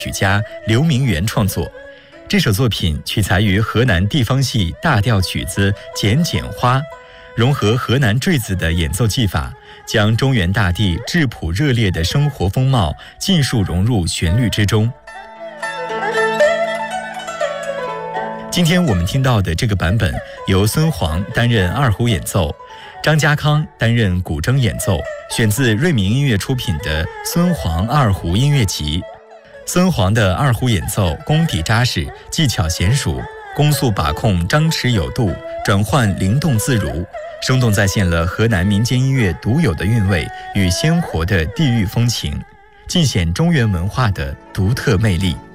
曲家刘明元创作。这首作品取材于河南地方戏大调曲子《剪剪花》，融合河南坠子的演奏技法，将中原大地质朴热烈的生活风貌尽数融入旋律之中。今天我们听到的这个版本由孙煌担任二胡演奏，张家康担任古筝演奏，选自瑞明音乐出品的《孙煌二胡音乐集》。孙煌的二胡演奏功底扎实，技巧娴熟，弓速把控张弛有度，转换灵动自如，生动再现了河南民间音乐独有的韵味与鲜活的地域风情，尽显中原文化的独特魅力。